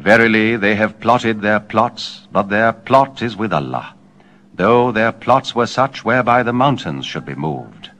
Verily they have plotted their plots, but their plot is with Allah, though their plots were such whereby the mountains should be moved.